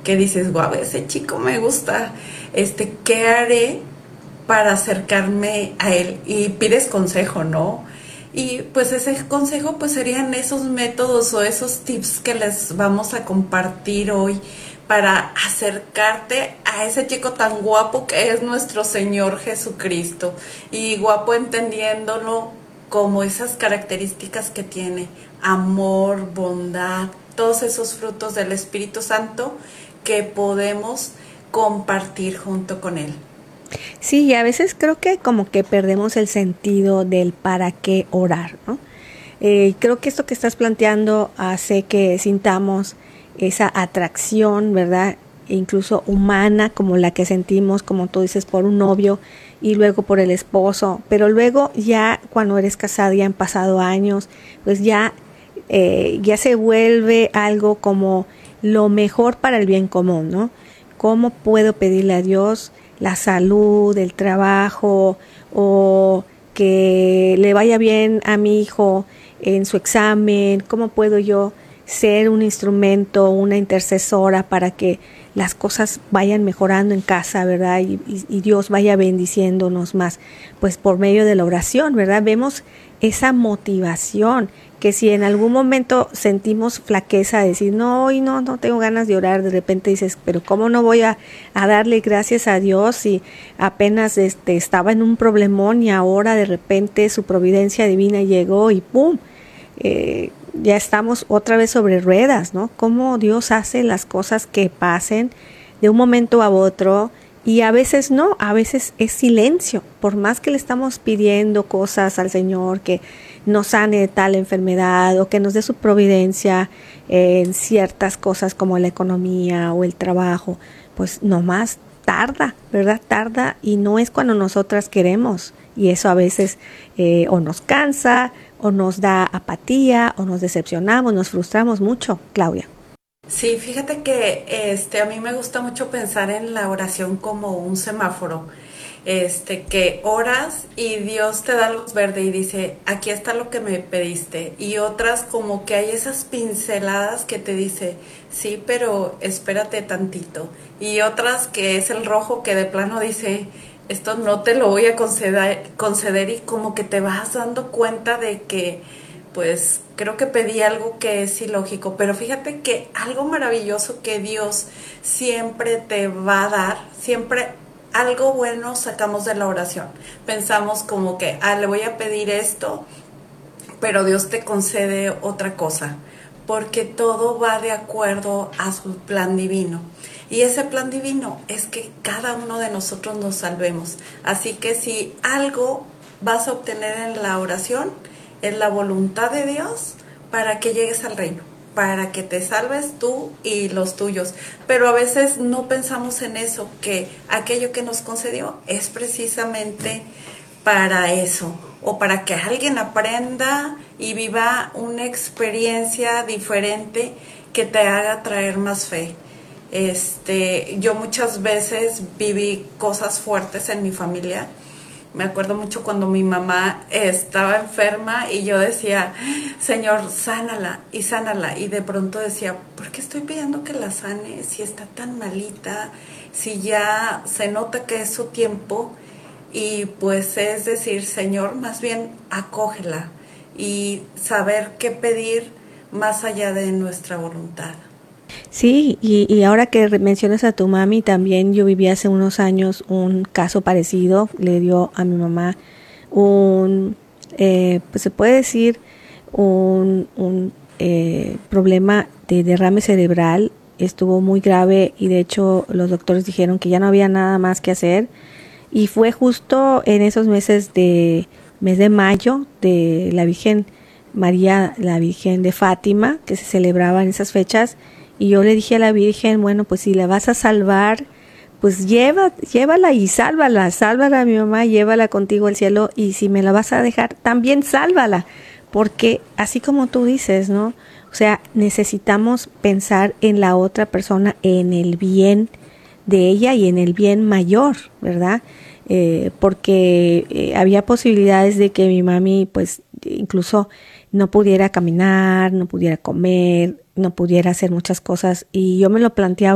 que dices, guau, ese chico me gusta, ¿qué haré para acercarme a él? Y pides consejo, ¿no? Y pues ese consejo pues serían esos métodos o esos tips que les vamos a compartir hoy para acercarte a ese chico tan guapo que es nuestro Señor Jesucristo. Y guapo entendiéndolo como esas características que tiene, amor, bondad, todos esos frutos del Espíritu Santo que podemos compartir junto con Él. Sí, y a veces creo que como que perdemos el sentido del para qué orar, ¿no? Creo que esto que estás planteando hace que sintamos esa atracción, ¿verdad? E incluso humana, como la que sentimos, como tú dices, por un novio y luego por el esposo. Pero luego ya cuando eres casado, ya han pasado años, pues ya se vuelve algo como lo mejor para el bien común, ¿no? ¿Cómo puedo pedirle a Dios la salud, el trabajo o que le vaya bien a mi hijo en su examen? ¿Cómo puedo yo ser un instrumento, una intercesora para que las cosas vayan mejorando en casa, ¿verdad? Y Dios vaya bendiciéndonos más, pues por medio de la oración, ¿verdad? Vemos esa motivación que si en algún momento sentimos flaqueza, decir, no, hoy no tengo ganas de orar, de repente dices, pero ¿cómo no voy a darle gracias a Dios si apenas estaba en un problemón y ahora de repente su providencia divina llegó y ¡pum! Ya estamos otra vez sobre ruedas, ¿no? Cómo Dios hace las cosas que pasen de un momento a otro y a veces no, a veces es silencio. Por más que le estamos pidiendo cosas al Señor, que nos sane de tal enfermedad o que nos dé su providencia en ciertas cosas como la economía o el trabajo, pues nomás tarda, ¿verdad? Tarda y no es cuando nosotras queremos. Y eso a veces o nos cansa, o nos da apatía, o nos decepcionamos, nos frustramos mucho, Claudia. Sí, fíjate que a mí me gusta mucho pensar en la oración como un semáforo. Que oras y Dios te da luz verde y dice, aquí está lo que me pediste. Y otras como que hay esas pinceladas que te dice, sí, pero espérate tantito. Y otras que es el rojo que de plano dice, esto no te lo voy a conceder y como que te vas dando cuenta de que pues creo que pedí algo que es ilógico, pero fíjate que algo maravilloso que Dios siempre te va a dar, siempre algo bueno sacamos de la oración. Pensamos como que, le voy a pedir esto, pero Dios te concede otra cosa, porque todo va de acuerdo a su plan divino. Y ese plan divino es que cada uno de nosotros nos salvemos. Así que si algo vas a obtener en la oración, es la voluntad de Dios para que llegues al reino, para que te salves tú y los tuyos. Pero a veces no pensamos en eso, que aquello que nos concedió es precisamente para eso, o para que alguien aprenda y viva una experiencia diferente que te haga traer más fe. Yo muchas veces viví cosas fuertes en mi familia. Me acuerdo mucho cuando mi mamá estaba enferma y yo decía, Señor, sánala y sánala. Y de pronto decía, ¿por qué estoy pidiendo que la sane si está tan malita? Si ya se nota que es su tiempo. Y pues es decir, Señor, más bien acógela y saber qué pedir más allá de nuestra voluntad. Sí, y ahora que mencionas a tu mami, también yo viví hace unos años un caso parecido, le dio a mi mamá pues se puede decir, un problema de derrame cerebral, estuvo muy grave y de hecho los doctores dijeron que ya no había nada más que hacer y fue justo en esos mes de mayo de la Virgen María, la Virgen de Fátima, que se celebraba en esas fechas. Y yo le dije a la Virgen, bueno, pues si la vas a salvar, pues llévala y sálvala a mi mamá, llévala contigo al cielo y si me la vas a dejar, también sálvala, porque así como tú dices, ¿no? O sea, necesitamos pensar en la otra persona, en el bien de ella y en el bien mayor, ¿verdad? Porque había posibilidades de que mi mami, pues, incluso no pudiera caminar, no pudiera comer, no pudiera hacer muchas cosas y yo me lo planteaba